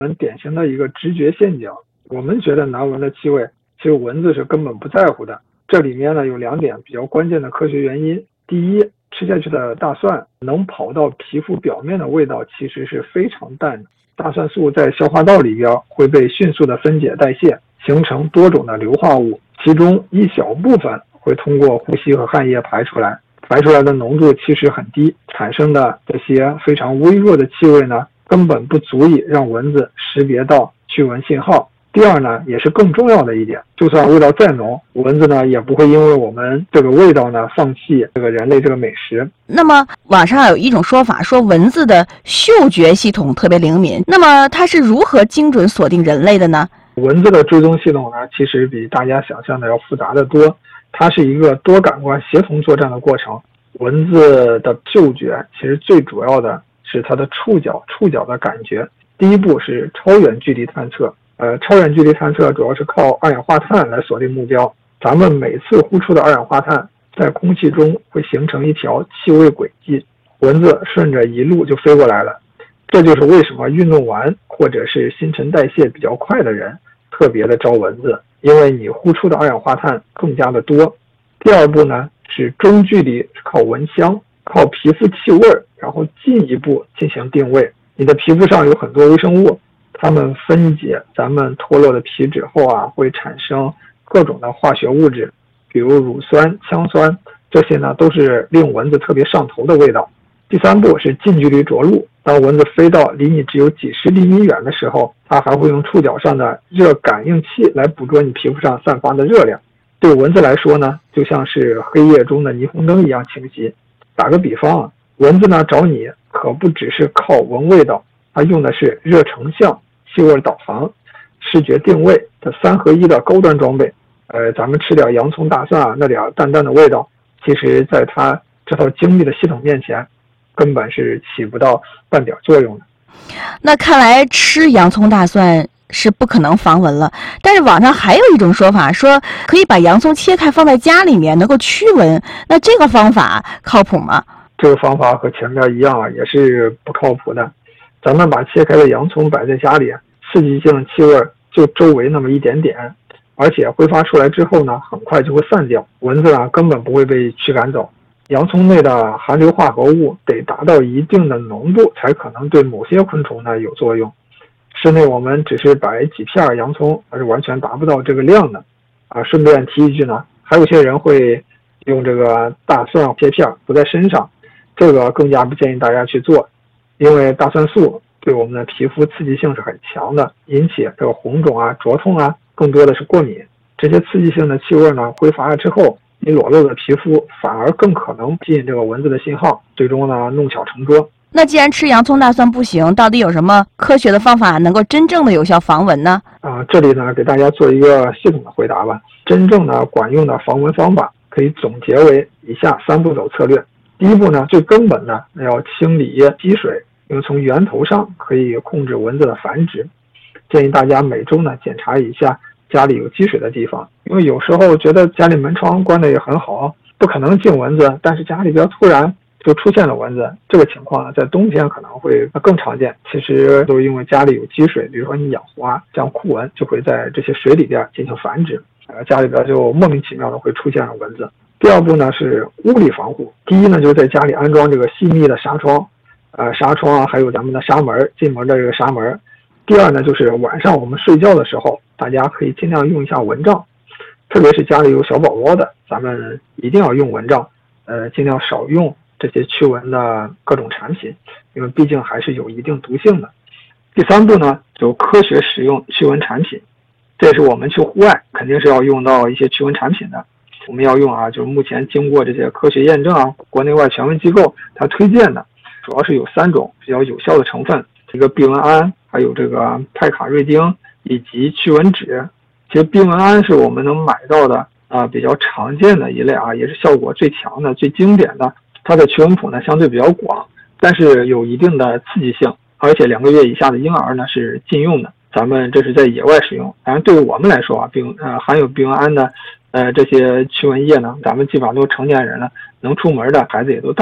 很典型的一个直觉陷阱。我们觉得难闻的气味，其实蚊子是根本不在乎的。这里面呢有2点比较关键的科学原因。第一，吃下去的大蒜能跑到皮肤表面的味道其实是非常淡的。大蒜素在消化道里边会被迅速的分解代谢，形成多种的硫化物，其中一小部分会通过呼吸和汗液排出来，排出来的浓度其实很低，产生的这些非常微弱的气味呢，根本不足以让蚊子识别到驱蚊信号。第二呢，也是更重要的一点，就算味道再浓，蚊子呢也不会因为我们这个味道呢放弃这个人类这个美食。 那么网上有一种说法，说蚊子的嗅觉系统特别灵敏，那么它是如何精准锁定人类的呢？ 蚊子的追踪系统呢，其实比大家想象的要复杂得多，它是一个多感官协同作战的过程。蚊子的嗅觉其实最主要的是它的触角的感觉。第一步是超远距离探测，超远距离探测主要是靠二氧化碳来锁定目标。咱们每次呼出的二氧化碳在空气中会形成一条气味轨迹，蚊子顺着一路就飞过来了。这就是为什么运动完或者是新陈代谢比较快的人特别的招蚊子，因为你呼出的二氧化碳更加的多。第二步呢是中距离，靠闻香，靠皮肤气味，然后进一步进行定位。你的皮肤上有很多微生物，它们分解咱们脱落的皮脂后啊，会产生各种的化学物质，比如乳酸、羟酸，这些呢都是令蚊子特别上头的味道。第三步是近距离着陆，当蚊子飞到离你只有几十厘米远的时候，它还会用触角上的热感应器来捕捉你皮肤上散发的热量。对蚊子来说呢，就像是黑夜中的霓虹灯一样清晰。打个比方啊，蚊子呢找你可不只是靠闻味道，它用的是热成像、气味导航、视觉定位的3合1的高端装备。咱们吃点洋葱、大蒜啊，那点淡淡的味道，其实在它这套精密的系统面前，根本是起不到半点作用的。 那看来吃洋葱、大蒜是不可能防蚊了，但是网上还有一种说法，说可以把洋葱切开放在家里面能够驱蚊，那这个方法靠谱吗？ 这个方法和前面一样啊，也是不靠谱的。咱们把切开的洋葱摆在家里，刺激性气味就周围那么一点点，而且挥发出来之后呢，很快就会散掉，蚊子啊根本不会被驱赶走。洋葱内的含硫化合物得达到一定的浓度，才可能对某些昆虫呢有作用。室内我们只是摆几片洋葱，而是完全达不到这个量的。顺便提一句呢，还有些人会用这个大蒜切片涂在身上，这个更加不建议大家去做，因为大蒜素对我们的皮肤刺激性是很强的，引起这个红肿啊、灼痛啊，更多的是过敏。这些刺激性的气味呢，挥发了之后，你裸露的皮肤反而更可能吸引这个蚊子的信号，最终呢弄巧成拙。 那既然吃洋葱、大蒜不行，到底有什么科学的方法能够真正的有效防蚊呢？ 这里呢给大家做一个系统的回答吧。真正的管用的防蚊方法可以总结为以下3步走策略。第一步呢，最根本的要清理积水，因为从源头上可以控制蚊子的繁殖。建议大家每周呢检查一下家里有积水的地方，因为有时候觉得家里门窗关的也很好，不可能进蚊子，但是家里边突然就出现了蚊子，这个情况呢在冬天可能会更常见。其实都是因为家里有积水，比如说你养花，像库蚊就会在这些水里边进行繁殖，家里边就莫名其妙的会出现了蚊子。第二步呢是物理防护。第一呢，就在家里安装这个细密的纱窗，纱窗啊，还有咱们的纱门，进门的这个纱门。第二呢，就是晚上我们睡觉的时候，大家可以尽量用一下蚊帐，特别是家里有小宝宝的，咱们一定要用蚊帐，尽量少用这些驱蚊的各种产品，因为毕竟还是有一定毒性的。第三步呢，就科学使用驱蚊产品，这也是我们去户外肯定是要用到一些驱蚊产品的。我们要用就是目前经过这些科学验证啊，国内外权威机构它推荐的，主要是有3种比较有效的成分，这个避蚊胺，还有这个派卡瑞丁以及驱蚊酯。其实避蚊胺是我们能买到的比较常见的一类也是效果最强的、最经典的。它的驱蚊谱呢相对比较广，但是有一定的刺激性，而且2个月以下的婴儿呢是禁用的。咱们这是在野外使用，当然对于我们来说含有避蚊胺的这些驱蚊液呢，咱们基本上都是成年人了，能出门的孩子也都大了。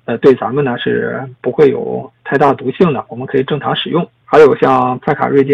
对咱们呢是不会有太大毒性的，我们可以正常使用。还有像派卡瑞金